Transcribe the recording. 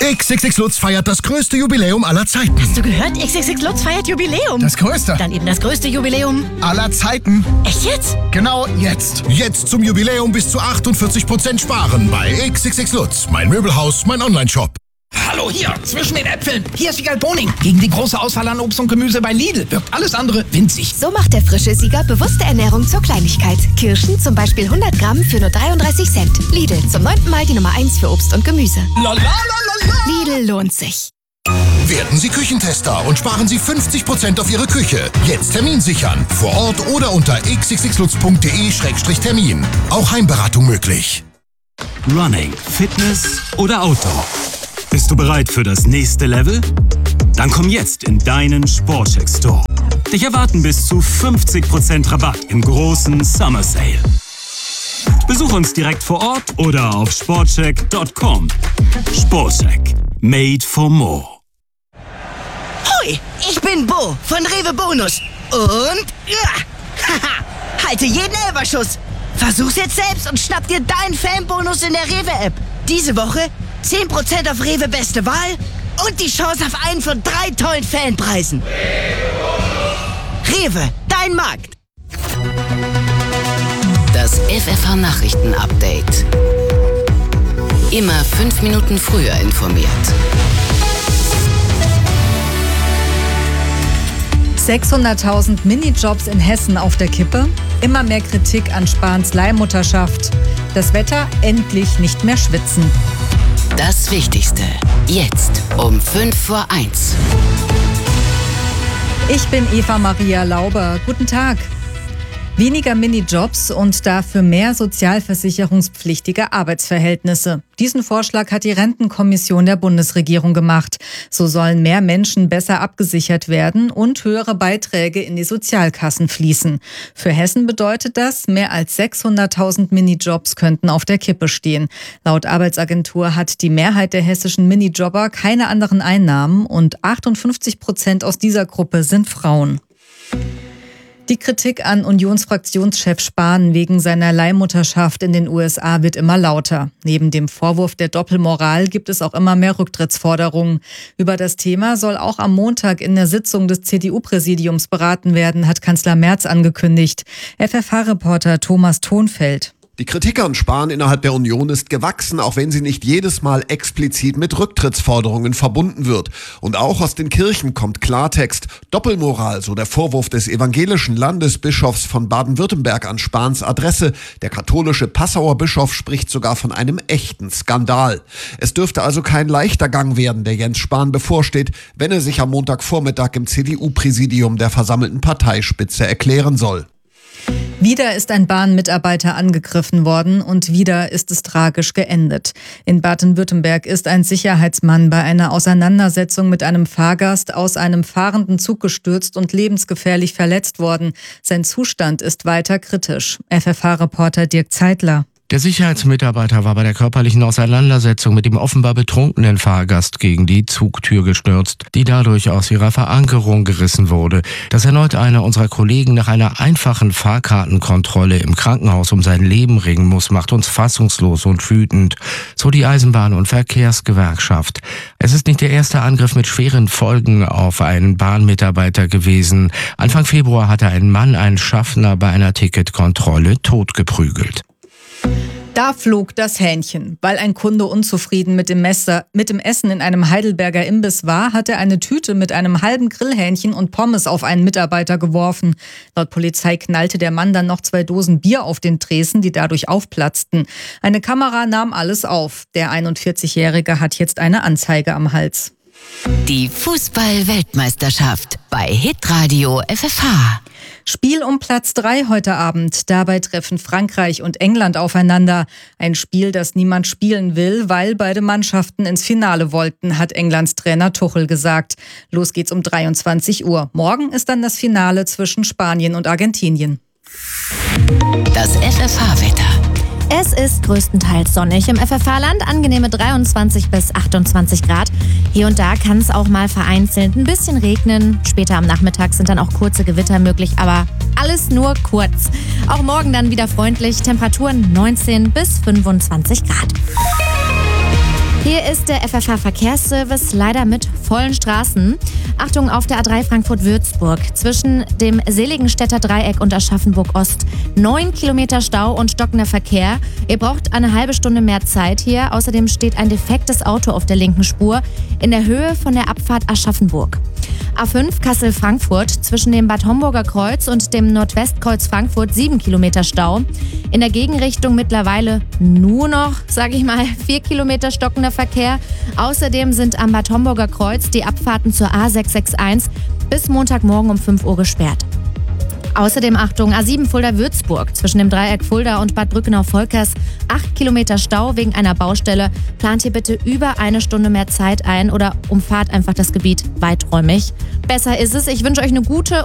XXX Lutz feiert das größte Jubiläum aller Zeiten. Hast du gehört? XXX Lutz feiert Jubiläum. Das größte. Dann eben das größte Jubiläum aller Zeiten. Echt jetzt? Genau jetzt. Jetzt zum Jubiläum bis zu 48% sparen bei XXX Lutz. Mein Möbelhaus, mein Onlineshop. Hallo hier, zwischen den Äpfeln. Hier ist Siegal Boning. Gegen die große Auswahl an Obst und Gemüse bei Lidl wirkt alles andere winzig. So macht der frische Sieger bewusste Ernährung zur Kleinigkeit. Kirschen zum Beispiel 100 Gramm für nur 33 Cent. Lidl, zum 9. Mal die Nummer 1 für Obst und Gemüse. Lidl lohnt sich. Werden Sie Küchentester und sparen Sie 50% auf Ihre Küche. Jetzt Termin sichern. Vor Ort oder unter xxxlutz.de/termin. Auch Heimberatung möglich. Running, Fitness oder Outdoor? Bist du bereit für das nächste Level? Dann komm jetzt in deinen Sportcheck Store. Dich erwarten bis zu 50% Rabatt im großen Summer Sale. Besuch uns direkt vor Ort oder auf sportcheck.com. Sportcheck. Made for more. Hoi, ich bin Bo von Rewe Bonus. Und halte jeden Elferschuss. Versuch's jetzt selbst und schnapp dir deinen Fanbonus in der Rewe-App. Diese Woche 10% auf Rewe Beste Wahl und die Chance auf einen von 3 tollen Fanpreisen. Rewe, dein Markt. Das FFH-Nachrichten-Update. Immer 5 Minuten früher informiert. 600.000 Minijobs in Hessen auf der Kippe. Immer mehr Kritik an Spahns Leihmutterschaft. Das Wetter endlich nicht mehr schwitzen. Das Wichtigste. Jetzt um 1:05. Ich bin Eva Maria Lauber. Guten Tag. Weniger Minijobs und dafür mehr sozialversicherungspflichtige Arbeitsverhältnisse. Diesen Vorschlag hat die Rentenkommission der Bundesregierung gemacht. So sollen mehr Menschen besser abgesichert werden und höhere Beiträge in die Sozialkassen fließen. Für Hessen bedeutet das, mehr als 600.000 Minijobs könnten auf der Kippe stehen. Laut Arbeitsagentur hat die Mehrheit der hessischen Minijobber keine anderen Einnahmen und 58% aus dieser Gruppe sind Frauen. Die Kritik an Unionsfraktionschef Spahn wegen seiner Leihmutterschaft in den USA wird immer lauter. Neben dem Vorwurf der Doppelmoral gibt es auch immer mehr Rücktrittsforderungen. Über das Thema soll auch am Montag in der Sitzung des CDU-Präsidiums beraten werden, hat Kanzler Merz angekündigt. FFH-Reporter Thomas Thonfeld. Die Kritik an Spahn innerhalb der Union ist gewachsen, auch wenn sie nicht jedes Mal explizit mit Rücktrittsforderungen verbunden wird. Und auch aus den Kirchen kommt Klartext. Doppelmoral, so der Vorwurf des evangelischen Landesbischofs von Baden-Württemberg an Spahns Adresse. Der katholische Passauer Bischof spricht sogar von einem echten Skandal. Es dürfte also kein leichter Gang werden, der Jens Spahn bevorsteht, wenn er sich am Montagvormittag im CDU-Präsidium der versammelten Parteispitze erklären soll. Wieder ist ein Bahnmitarbeiter angegriffen worden und wieder ist es tragisch geendet. In Baden-Württemberg ist ein Sicherheitsmann bei einer Auseinandersetzung mit einem Fahrgast aus einem fahrenden Zug gestürzt und lebensgefährlich verletzt worden. Sein Zustand ist weiter kritisch. FFH-Reporter Dirk Zeitler. Der Sicherheitsmitarbeiter war bei der körperlichen Auseinandersetzung mit dem offenbar betrunkenen Fahrgast gegen die Zugtür gestürzt, die dadurch aus ihrer Verankerung gerissen wurde. Dass erneut einer unserer Kollegen nach einer einfachen Fahrkartenkontrolle im Krankenhaus um sein Leben ringen muss, macht uns fassungslos und wütend, so die Eisenbahn- und Verkehrsgewerkschaft. Es ist nicht der erste Angriff mit schweren Folgen auf einen Bahnmitarbeiter gewesen. Anfang Februar hatte ein Mann einen Schaffner bei einer Ticketkontrolle totgeprügelt. Da flog das Hähnchen. Weil ein Kunde unzufrieden mit dem Essen in einem Heidelberger Imbiss war, hat er eine Tüte mit einem halben Grillhähnchen und Pommes auf einen Mitarbeiter geworfen. Laut Polizei knallte der Mann dann noch 2 Dosen Bier auf den Tresen, die dadurch aufplatzten. Eine Kamera nahm alles auf. Der 41-Jährige hat jetzt eine Anzeige am Hals. Die Fußball-Weltmeisterschaft bei Hitradio FFH. Spiel um Platz 3 heute Abend. Dabei treffen Frankreich und England aufeinander. Ein Spiel, das niemand spielen will, weil beide Mannschaften ins Finale wollten, hat Englands Trainer Tuchel gesagt. Los geht's um 23 Uhr. Morgen ist dann das Finale zwischen Spanien und Argentinien. Das FFH-Wetter. Es ist größtenteils sonnig im FFH-Land, angenehme 23 bis 28 Grad. Hier und da kann es auch mal vereinzelt ein bisschen regnen. Später am Nachmittag sind dann auch kurze Gewitter möglich, aber alles nur kurz. Auch morgen dann wieder freundlich, Temperaturen 19 bis 25 Grad. Hier ist der FFH-Verkehrsservice leider mit vollen Straßen. Achtung auf der A3 Frankfurt-Würzburg. Zwischen dem Seligenstädter Dreieck und Aschaffenburg-Ost 9 Kilometer Stau und stockender Verkehr. Ihr braucht eine halbe Stunde mehr Zeit hier. Außerdem steht ein defektes Auto auf der linken Spur in der Höhe von der Abfahrt Aschaffenburg. A5 Kassel-Frankfurt zwischen dem Bad Homburger Kreuz und dem Nordwestkreuz Frankfurt 7 Kilometer Stau. In der Gegenrichtung mittlerweile nur noch, 4 Kilometer stockender Verkehr. Außerdem sind am Bad Homburger Kreuz die Abfahrten zur A661 bis Montagmorgen um 5 Uhr gesperrt. Außerdem Achtung, A7 Fulda-Würzburg zwischen dem Dreieck Fulda und Bad Brückenau-Volkers 8 Kilometer Stau wegen einer Baustelle. Plant hier bitte über eine Stunde mehr Zeit ein oder umfahrt einfach das Gebiet weiträumig. Besser ist es. Ich wünsche euch eine gute